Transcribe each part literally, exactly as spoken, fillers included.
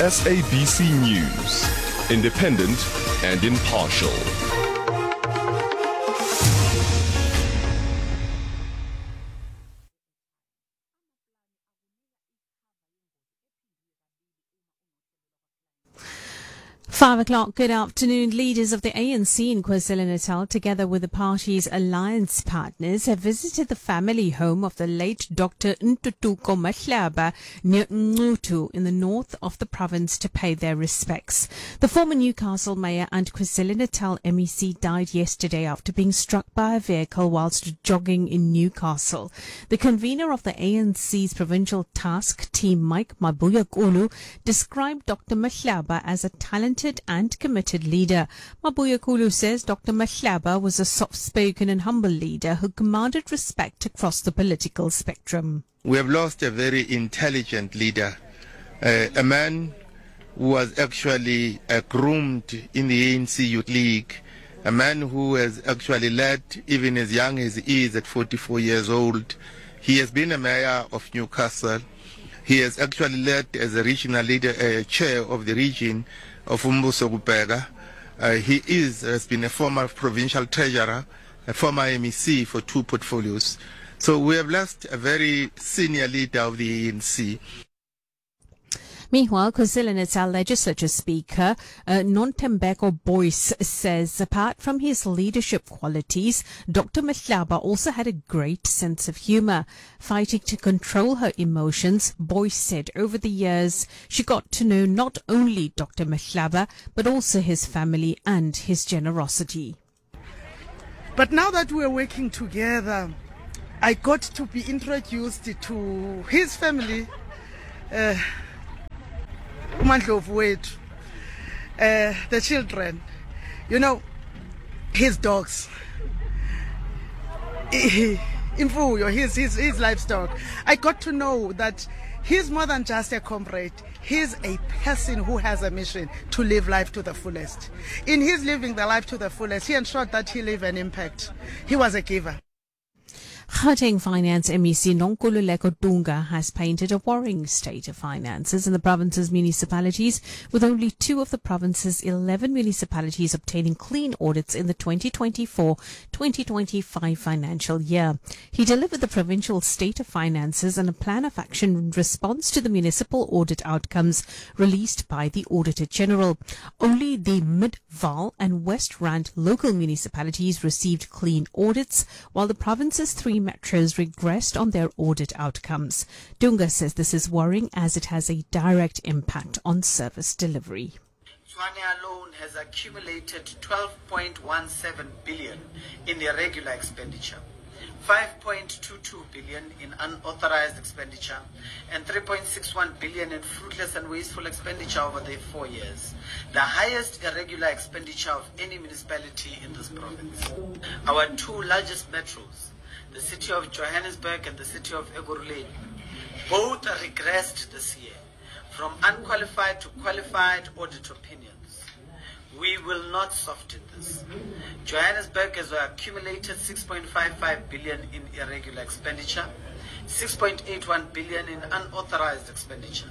S A B C News, independent and impartial. Five o'clock, good afternoon. Leaders of the A N C in KwaZulu-Natal, together with the party's alliance partners, have visited the family home of the late Doctor Ntuthuko Mahlaba near Nqutu in the north of the province to pay their respects. The former Newcastle mayor and KwaZulu-Natal M E C died yesterday after being struck by a vehicle whilst jogging in Newcastle. The convener of the A N C's provincial task team, Mike Mabuyakulu, described Doctor Mahlaba as a talented and committed leader. Mabuyakulu says Doctor Mahlaba was a soft-spoken and humble leader who commanded respect across the political spectrum. We have lost a very intelligent leader, uh, a man who was actually uh, groomed in the A N C Youth League, a man who has actually led even as young as he is at forty-four years old. He has been a mayor of Newcastle. He has actually led as a regional leader, uh, chair of the region of Umbuso Kubheka. Uh, he is has been a former provincial treasurer, a former M E C for two portfolios. So we have lost a very senior leader of the A N C. Meanwhile, KwaZulu-Natal Legislature Speaker uh, Nontembeko Boyce says apart from his leadership qualities, Doctor Mahlaba also had a great sense of humour. Fighting to control her emotions, Boyce said over the years she got to know not only Doctor Mahlaba but also his family and his generosity. But now that we're working together, I got to be introduced to his family. Uh, Umandlovu wethu, uh, the children, you know, his dogs, imfuyo, his, his, his livestock. I got to know that he's more than just a comrade. He's a person who has a mission to live life to the fullest. In his living the life to the fullest, he ensured that he leave an impact. He was a giver. Gauteng Finance M E C Nonkululeko Dunga has painted a worrying state of finances in the province's municipalities, with only two of the province's eleven municipalities obtaining clean audits in the twenty twenty-four twenty twenty-five financial year. He delivered the provincial state of finances and a plan of action in response to the municipal audit outcomes released by the Auditor General. Only the Mid-Vaal and West Rand local municipalities received clean audits, while the province's three metros regressed on their audit outcomes. Dunga says this is worrying as it has a direct impact on service delivery. Tshwane alone has accumulated twelve point one seven billion in irregular expenditure, five point two two billion in unauthorized expenditure, and three point six one billion in fruitless and wasteful expenditure over the four years, the highest irregular expenditure of any municipality in this province. Our two largest metros, the city of Johannesburg and the city of Ekurhuleni, both regressed this year from unqualified to qualified audit opinions. We will not soften this. Johannesburg has accumulated six point five five billion in irregular expenditure, six point eight one billion in unauthorized expenditure.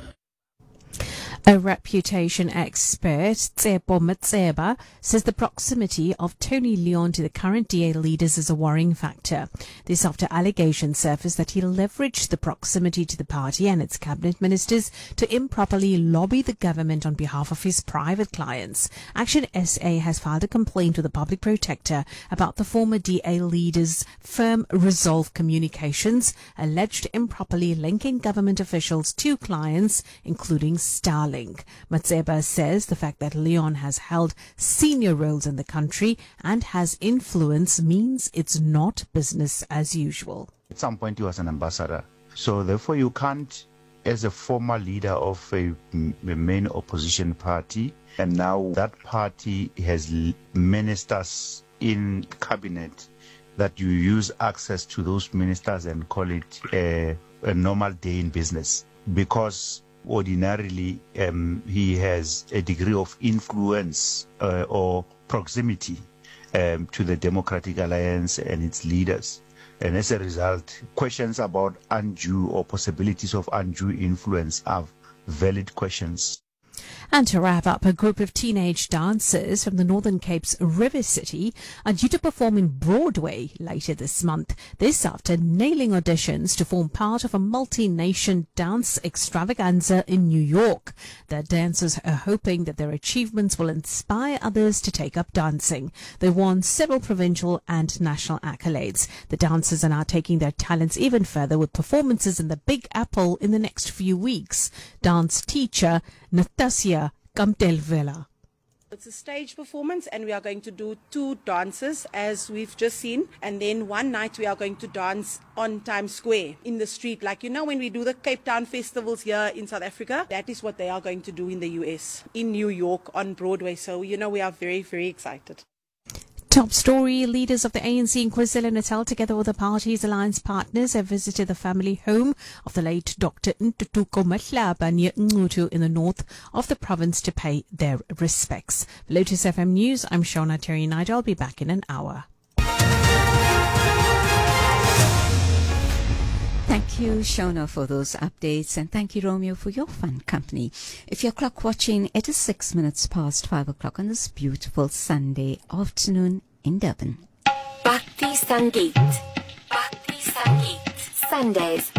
A reputation expert, Tsepo Matseba, says the proximity of Tony Leon to the current D A leaders is a worrying factor. This after allegations surfaced that he leveraged the proximity to the party and its cabinet ministers to improperly lobby the government on behalf of his private clients. Action S A has filed a complaint with the public protector about the former D A leader's firm Resolve Communications, alleged improperly linking government officials to clients, including Starlink. Matseba says the fact that Leon has held senior roles in the country and has influence means it's not business as usual. At some point he was an ambassador, so therefore you can't, as a former leader of a, a main opposition party, and now that party has ministers in cabinet, that you use access to those ministers and call it a, a normal day in business, because ordinarily um, he has a degree of influence uh, or proximity um, to the Democratic Alliance and its leaders. And as a result, questions about undue or possibilities of undue influence are valid questions. And to wrap up, a group of teenage dancers from the Northern Cape's River City are due to perform in Broadway later this month. This after nailing auditions to form part of a multi-nation dance extravaganza in New York. The dancers are hoping that their achievements will inspire others to take up dancing. They won several provincial and national accolades. The dancers are now taking their talents even further with performances in the Big Apple in the next few weeks. Dance teacher Natasha Kamtelvela. It's a stage performance and we are going to do two dances as we've just seen, and then one night we are going to dance on Times Square in the street, like you know when we do the Cape Town festivals here in South Africa. That is what they are going to do in the U S, in New York on Broadway. So you know we are very very excited. Top story, leaders of the A N C in KwaZulu-Natal together with the party's alliance partners have visited the family home of the late Doctor Ntutuko Mahlaba near Ngutu in the north of the province to pay their respects. For Lotus F M News, I'm Shona Terry Nigel. I'll be back in an hour. Thank you, Shona, for those updates, and thank you, Romeo, for your fun company. If you're clock watching, it is six minutes past five o'clock on this beautiful Sunday afternoon in Durban. Bhakti Sangeet. Bhakti Sangeet. Sundays,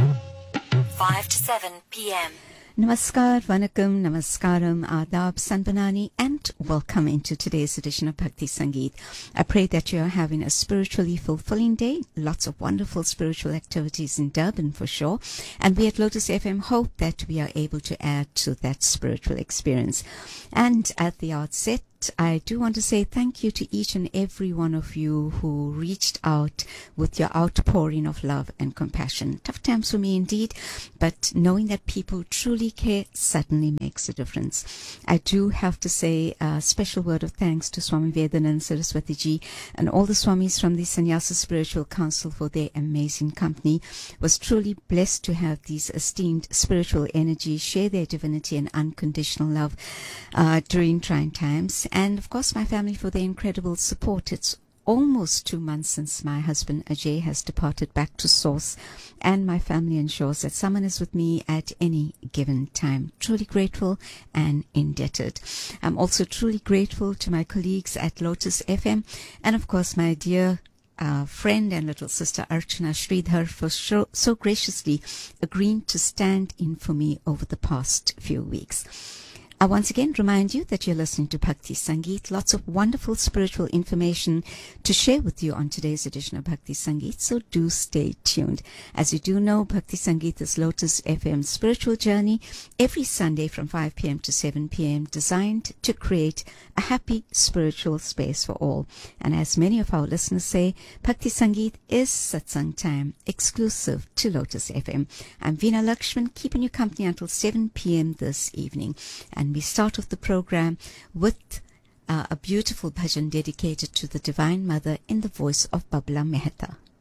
five to seven p.m. Namaskar, Vanakkam, Namaskaram, Adab, Sanbanani, and welcome into today's edition of Bhakti Sangeet. I pray that you are having a spiritually fulfilling day. Lots of wonderful spiritual activities in Durban for sure. And we at Lotus F M hope that we are able to add to that spiritual experience. And at the outset, I do want to say thank you to each and every one of you who reached out with your outpouring of love and compassion. Tough times for me indeed, but knowing that people truly care certainly makes a difference. I do have to say a special word of thanks to Swami Vedanand Saraswati Ji and all the Swamis from the Sannyasa Spiritual Council for their amazing company. Was truly blessed to have these esteemed spiritual energies share their divinity and unconditional love uh, during trying times. And of course, my family for their incredible support. It's almost two months since my husband Ajay has departed back to Source, and my family ensures that someone is with me at any given time. Truly grateful and indebted. I'm also truly grateful to my colleagues at Lotus F M, and of course my dear Uh, friend and little sister Archana Sridhar for so, so graciously agreeing to stand in for me over the past few weeks. I once again remind you that you're listening to Bhakti Sangeet. Lots of wonderful spiritual information to share with you on today's edition of Bhakti Sangeet, so do stay tuned. As you do know, Bhakti Sangeet is Lotus F M's spiritual journey every Sunday from five p.m. to seven p.m. designed to create a happy spiritual space for all. And as many of our listeners say, Bhakti Sangeet is satsang time exclusive to Lotus F M. I'm Veena Lakshman, keeping you company until seven p.m. this evening. And we start off the program with uh, a beautiful bhajan dedicated to the Divine Mother in the voice of Babla Mehta.